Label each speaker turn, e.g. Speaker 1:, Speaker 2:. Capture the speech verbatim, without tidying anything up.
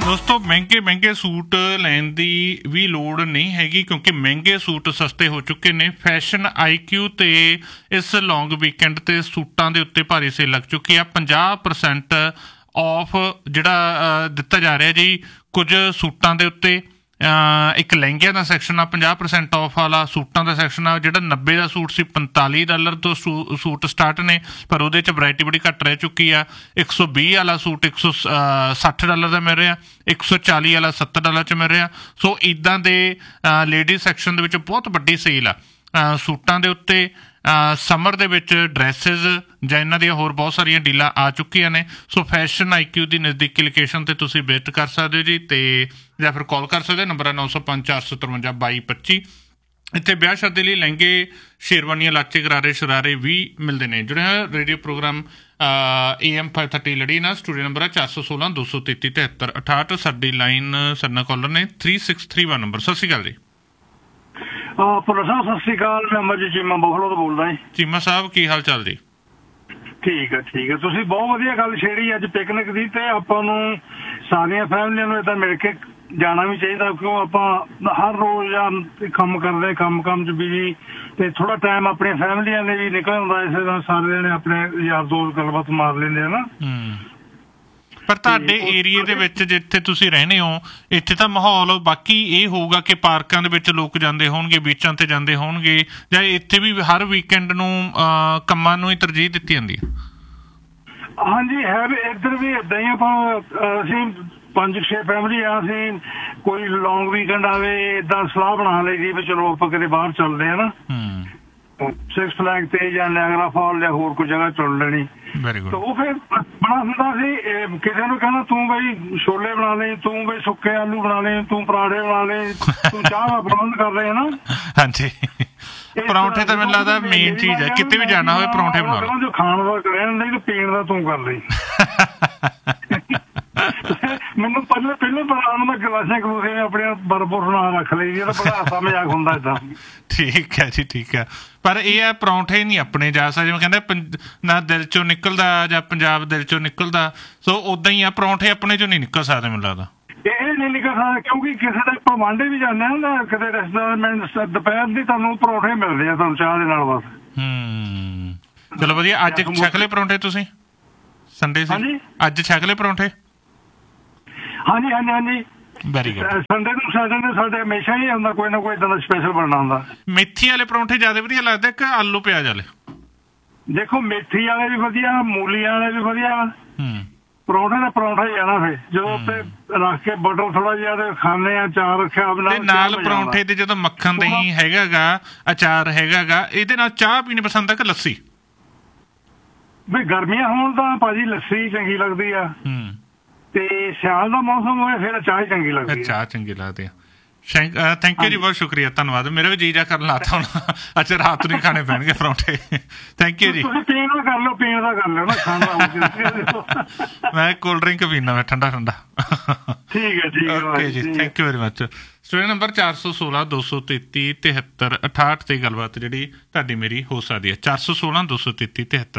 Speaker 1: ਦੋਸਤੋ ਮਹਿੰਗੇ ਮਹਿੰਗੇ ਸੂਟ ਲੈਣ ਦੀ ਵੀ ਲੋੜ ਨਹੀਂ ਹੈਗੀ ਕਿਉਂਕਿ ਮਹਿੰਗੇ ਸੂਟ ਸਸਤੇ ਹੋ ਚੁੱਕੇ ਨੇ। ਫੈਸ਼ਨ ਆਈ ਕਿਊ ਤੇ ਇਸ ਲੌਂਗ ਵੀਕਐਂਡ ਤੇ ਸੂਟਾਂ ਦੇ ਉੱਤੇ ਭਾਰੀ ਸੇਲ ਲੱਗ ਚੁੱਕੀ ਆ। ਪੰਜਾਹ ਪਰਸੈਂਟ ਆਫ ਜਿਹੜਾ ਦਿੱਤਾ ਜਾ ਰਿਹਾ ਜੀ ਕੁਝ ਸੂਟਾਂ ਦੇ ਉੱਤੇ। ਇੱਕ ਲਹਿੰਗਿਆਂ ਦਾ ਸੈਕਸ਼ਨ ਆ ਪੰਜਾਹ ਪਰਸੈਂਟ ਆਫ ਵਾਲਾ, ਸੂਟਾਂ ਦਾ ਸੈਕਸ਼ਨ ਆ ਜਿਹੜਾ ਨੱਬੇ ਦਾ ਸੂਟ ਸੀ ਪੰਤਾਲੀ ਡਾਲਰ ਤੋਂ ਸੂ ਸੂਟ ਸਟਾਰਟ ਨੇ, ਪਰ ਉਹਦੇ 'ਚ ਵਰਾਇਟੀ ਬੜੀ ਘੱਟ ਰਹਿ ਚੁੱਕੀ ਆ। ਇੱਕ ਸੌ ਵੀਹ ਵਾਲਾ ਸੂਟ ਇੱਕ ਸੌ ਸੱਠ ਡਾਲਰ ਦਾ ਮਿਲ ਰਿਹਾ, ਇੱਕ ਸੌ ਚਾਲੀ ਵਾਲਾ ਸੱਤਰ ਡਾਲਰ 'ਚ ਮਿਲ ਰਿਹਾ। ਸੋ ਇੱਦਾਂ ਦੇ ਲੇਡੀਜ਼ ਸੈਕਸ਼ਨ ਦੇ ਵਿੱਚ ਬਹੁਤ ਵੱਡੀ ਸੇਲ ਆ ਸੂਟਾਂ ਦੇ ਉੱਤੇ। ਸਮਰ ਦੇ ਵਿੱਚ ਡਰੈਸਿਸ ਜਾਂ ਇਹਨਾਂ ਦੀਆਂ ਹੋਰ ਬਹੁਤ ਸਾਰੀਆਂ ਡੀਲਾਂ ਆ ਚੁੱਕੀਆਂ ਨੇ। ਸੋ ਫੈਸ਼ਨ ਆਈ ਕਿਊ ਦੀ ਨਜ਼ਦੀਕੀ ਲੋਕੇਸ਼ਨ 'ਤੇ ਤੁਸੀਂ ਵਿਜ਼ਿਟ ਕਰ ਸਕਦੇ ਹੋ ਜੀ, ਅਤੇ ਜਾਂ ਫਿਰ ਕਾਲ ਕਰ ਸਕਦੇ ਹੋ। ਨੰਬਰ ਹੈ ਨੌ ਸੌ ਪੰਜ ਚਾਰ ਸੌ ਤਰਵੰਜਾ ਬਾਈ ਪੱਚੀ। ਇੱਥੇ ਵਿਆਹ ਸ਼ਾਦੀ ਲਈ ਲਹਿੰਗੇ, ਸ਼ੇਰਵਾਨੀਆਂ, ਲਾਚੇ, ਗਰਾਰੇ, ਸ਼ਰਾਰੇ ਵੀ ਮਿਲਦੇ ਨੇ। ਜਿਹੜੇ radio programme A M five thirty ਲੜੀ ਨਾ, ਸਟੂਡੀਓ ਨੰਬਰ ਹੈ ਚਾਰ ਸੌ ਸੋਲਾਂ ਦੋ ਸੌ ਤੇਤੀ ਤਿਹੱਤਰ ਅਠਾਹਠ। ਸਾਡੀ ਲਾਈਨ ਸਾਡੇ ਨਾਲ ਕਾਲਰ ਨੇ three six three one number. ਸਤਿ ਸ਼੍ਰੀ ਅਕਾਲ ਜੀ।
Speaker 2: ਭੁੱਲਰ ਸਾਹਿਬ ਸਤਿ ਸ਼੍ਰੀ ਅਕਾਲ, ਮੈਂ ਅਮਰਜੀਤ ਚੀਮਾ ਬਫਲੋ ਤੋਂ ਬੋਲਦਾ ਜੀ।
Speaker 1: ਚੀਮਾ ਸਾਹਿਬ ਕੀ ਹਾਲ ਚਾਲ ਜੀ?
Speaker 2: ਠੀਕ ਹੈ ਠੀਕ ਹੈ, ਤੁਸੀਂ ਬਹੁਤ ਵਧੀਆ ਗੱਲ ਛੇੜੀ ਅੱਜ ਪਿਕਨਿਕ ਦੀ, ਤੇ ਆਪਾਂ ਨੂੰ ਸਾਰੀਆਂ ਫੈਮਲੀਆਂ ਨੂੰ ਏਦਾਂ ਮਿਲ ਕੇ ਜਾਣਾ ਵੀ ਚਾਹੀਦਾ ਕਿਉਂ ਆਪਾਂ ਹਰ ਰੋਜ਼ ਜਾਂ ਕੰਮ ਕਰਦੇ ਕੰਮ ਕੰਮ 'ਚ ਬਿਜੀ, ਤੇ ਥੋੜਾ ਟਾਈਮ ਆਪਣੀਆਂ ਫੈਮਲੀਆਂ ਲਈ ਵੀ ਨਿਕਲ ਆਉਂਦਾ। ਇਸੇ ਤਰ੍ਹਾਂ ਸਾਰੇ ਜਣੇ ਆਪਣੇ ਯਾਰ ਦੋਸਤ ਗੱਲਬਾਤ ਮਾਰ ਲੈਂਦੇ ਆ ਨਾ।
Speaker 1: ਪਰ ਤੁਹਾਡੇ ਏਰੀਏ ਦੇ ਵਿੱਚ ਜਿੱਥੇ ਤੁਸੀਂ ਰਹਿੰਦੇ ਹੋ ਇੱਥੇ ਤਾਂ ਮਾਹੌਲ ਬਾਕੀ ਇਹ ਹੋਊਗਾ ਕਿ ਪਾਰਕਾਂ ਦੇ ਵਿੱਚ ਲੋਕ ਜਾਂਦੇ ਹੋਣਗੇ, ਬੀਚਾਂ ਤੇ ਜਾਂਦੇ ਹੋਣਗੇ, ਜਾਂ ਇੱਥੇ ਵੀ ਹਰ ਵੀਕਐਂਡ ਨੂੰ ਕੰਮਾਂ ਨੂੰ ਹੀ ਤਰਜੀਹ ਦਿੱਤੀ ਜਾਂਦੀ ਹੈ?
Speaker 2: ਹਾਂਜੀ ਹੈ, ਵੀ ਇੱਧਰ ਵੀ ਏਦਾਂ ਹੀ। ਆਪਾਂ ਅਸੀਂ ਪੰਜ ਛੇ ਫੈਮਲੀ ਆ, ਅਸੀਂ ਕੋਈ ਲੌਂਗ ਵੀਕਐਂਡ ਆਵੇ ਏਦਾਂ ਸਲਾਹ ਬਣਾ ਲਈ ਜੀ ਵੀ ਚਲੋ ਆਪਾਂ ਕਿਤੇ ਬਾਹਰ ਚੱਲਦੇ ਆ ਨਾ, ਸਿਕਸ ਫਲੈਗ ਤੇ ਜਾਂ ਨਾਇਆਗਰਾ ਫਾਲ ਜਾਂ ਹੋਰ ਕੋਈ ਜਗ੍ਹਾ ਚੁਣ ਲੈਣੀ। ਤੇ ਉਹ ਫਿਰ ਬਣਾ ਹੁੰਦਾ ਸੀ ਕਿਸੇ ਨੂੰ ਕਹਿਣਾ ਤੂੰ ਬਈ ਛੋਲੇ ਬਣਾ ਲੈ, ਤੂੰ ਬਈ ਸੁੱਕੇ ਆਲੂ ਬਣਾ ਲੈ, ਤੂੰ ਪਰਾਂਠੇ ਬਣਾ ਲੈ, ਤੂੰ ਚਾਹ ਦਾ ਪ੍ਰਬੰਧ ਕਰ ਰਹੇ ਨਾ। ਹਾਂਜੀ,
Speaker 1: ਪਰੌਂਠੇ ਤਾਂ ਮੈਨੂੰ ਲੱਗਦਾ ਮੇਨ ਚੀਜ਼ ਹੈ, ਕਿਤੇ ਵੀ ਜਾਣਾ ਹੋਵੇ ਪਰੌਂਠੇ ਬਣਾ ਲਓ।
Speaker 2: ਜੋ ਖਾਣ ਦਾ ਕਰਿਆ ਨਹੀਂ, ਪੀਣ ਦਾ ਤੂੰ ਕਰ ਲਈ। ਮੈਨੂੰ ਪਹਿਲੇ ਪਹਿਲੇ ਪਤਾ ਉਹਨਾਂ ਦਾ ਗਲਾਸਾਂ ਗਲੂਸੇ ਨੇ ਆਪਣੇ ਬਰਬਰ ਬਣਾ ਰੱਖ ਲਈ, ਇਹਦਾ ਬੜਾ ਹਾਸਾ ਮਜ਼ਾਕ ਹੁੰਦਾ ਏਦਾਂ। ਠੀਕ
Speaker 1: ਹੈ ਜੀ ਠੀਕ ਹੈ, ਪਰ ਇਹ ਹੈ ਪਰੌਂਠੇ ਨਹੀਂ ਆਪਣੇ ਜਾ ਸਕਦੇ, ਜਿਵੇਂ ਕਹਿੰਦੇ ਨਾ ਦਿਲ ਚੋਂ ਨਿਕਲਦਾ ਜਾਂ ਪੰਜਾਬ ਦਿਲ ਚੋਂ ਨਿਕਲਦਾ, ਸੋ ਓਦਾਂ ਹੀ ਆ ਪਰੌਂਠੇ ਆਪਣੇ ਚੋਂ ਨਹੀਂ ਨਿਕਲ ਸਕਦੇ ਮੈਨੂੰ ਲੱਗਦਾ।
Speaker 2: ਇਹ ਨਹੀਂ ਨਿਕਲ ਸਕਦਾ ਕਿਉਂਕਿ ਕਿਸੇ ਦਾ ਆਪਾਂ ਵਾਂਢੇ ਵੀ ਜਾਂਦੇ ਹਾਂ ਨਾ, ਕਿਤੇ ਰੈਸਟੋਰੈਂਟ ਦੁਪਹਿਰ ਦੀ ਤੁਹਾਨੂੰ ਪਰੌਂਠੇ ਮਿਲਦੇ ਆ ਤੁਹਾਨੂੰ ਚਾਹ ਦੇ ਨਾਲ ਬਸ। ਹੂੰ,
Speaker 1: ਚਲੋ ਵਧੀਆ। ਅੱਜ ਛਕ ਲਏ ਪਰੌਂਠੇ ਤੁਸੀਂ? ਸੰਡੇ ਸੀ ਅੱਜ, ਛਕ ਲਏ ਪਰੌਂਠੇ?
Speaker 2: ਹਾਂਜੀ ਹਾਂਜੀ ਹਾਂਜੀ,
Speaker 1: ਵੈਰੀ ਗੁੱਡ।
Speaker 2: ਸੰਡੇ ਨੂੰ ਸੈਟਰਡੇ ਸਾਡੇ ਹਮੇਸ਼ਾ ਹੀ ਹੁੰਦਾ ਕੋਈ ਨਾ ਕੋਈ ਏਦਾਂ ਦਾ ਸਪੈਸ਼ਲ ਬਣਨਾ ਹੁੰਦਾ।
Speaker 1: ਮੇਥੀ ਵਾਲੇ ਪਰੌਂਠੇ ਜ਼ਿਆਦਾ ਵਧੀਆ ਲੱਗਦੇ ਕਿ ਆਲੂ ਪਿਆਜ਼ ਵਾਲੇ?
Speaker 2: ਦੇਖੋ ਮੇਥੀ ਵਾਲੇ ਵੀ ਵਧੀਆ, ਮੂਲੀਆਂ ਵਾਲੇ ਵੀ ਵਧੀਆ। ਹੂੰ, ਪਰੌਂਠੇ ਦਾ ਪਰੌਂਠਾ ਹੀ ਆ ਨਾ। ਫਿਰ ਜਦੋਂ ਉੱਤੇ ਰੱਖ ਕੇ ਬਟਰ ਥੋੜਾ ਜਿਹਾ ਤੇ ਖਾਂਦੇ ਆ, ਚਾਰ ਰੱਖਿਆ
Speaker 1: ਨਾਲ ਪਰੌਂਠੇ ਤੇ ਜਦੋਂ ਮੱਖਣ ਦਹੀਂ ਹੈਗਾ ਗਾ, ਅਚਾਰ ਹੈਗਾ ਗਾ, ਇਹਦੇ ਨਾਲ ਚਾਹ ਪੀਣੀ ਪਸੰਦ ਆ ਕਿ ਲੱਸੀ?
Speaker 2: ਵੀ ਗਰਮੀਆਂ ਹੋਣ ਤਾਂ ਭਾਜੀ ਲੱਸੀ ਚੰਗੀ ਲੱਗਦੀ ਆ, ਤੇ ਸਿਆਲ ਦਾ ਮੌਸਮ ਹੋਵੇ ਫਿਰ ਚਾਹ ਚੰਗੀ ਲੱਗਦੀ ਹੈ। ਚਾਹ ਚੰਗੀ ਲੱਗਦੀ
Speaker 1: ਆ। ਥੈਂਕ ਯੂ ਜੀ, ਬਹੁਤ ਸ਼ੁਕਰੀਆ, ਧੰਨਵਾਦ। ਮੇਰਾ ਵੀ ਜੀ ਜਾ ਕਰਨ ਲਾਤਾ ਹੁਣ, ਅੱਛਾ ਰਾਤ ਨੂੰ ਹੀ ਖਾਣੇ ਪੈਣਗੇ ਪਰੌਂਠੇ। ਥੈਂਕ ਯੂ ਜੀ।
Speaker 2: ਪੀਣ ਦਾ ਕਰ ਲਓ, ਪੀਣ ਦਾ ਕਰ ਲਓ ਨਾ, ਖਾਣਾ
Speaker 1: ਮੈਂ ਕੋਲਡ ਡਰਿੰਕ ਪੀਂਦਾ, ਮੈਂ ਠੰਡਾ ਠੰਡਾ।
Speaker 2: ਠੀਕ ਹੈ ਠੀਕ ਹੈ,
Speaker 1: ਓਕੇ ਜੀ, thank you very much. Studio number ਚਾਰ ਸੌ ਸੋਲਾਂ ਦੋ ਸੌ ਤੇਤੀ ਤਿਹੱਤਰ ਅਠਾਹਠ ਤੇ ਗੱਲਬਾਤ ਜਿਹੜੀ ਤੁਹਾਡੀ ਮੇਰੀ ਹੋ ਸਕਦੀ ਹੈ। ਚਾਰ ਸੌ ਸੋਲਾਂ ਦੋ ਸੌ ਤੇਤੀ ਤਿਹੱਤਰ